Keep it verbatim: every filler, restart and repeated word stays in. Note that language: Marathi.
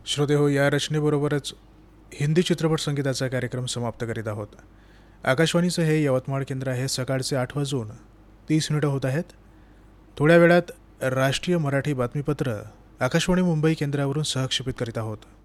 श्रोते हो, या रचनेबरोबरच हिंदी चित्रपट संगीताचा कार्यक्रम समाप्त करीत आहोत. आकाशवाणीचं हे यवतमाळ केंद्र आहे. सकाळचे आठ वाजून तीस मिनिटं होत आहेत. थोड्या वेळात राष्ट्रीय मराठी बातमीपत्र आकाशवाणी मुंबई केंद्रावरून सहक्षेपित करीत आहोत.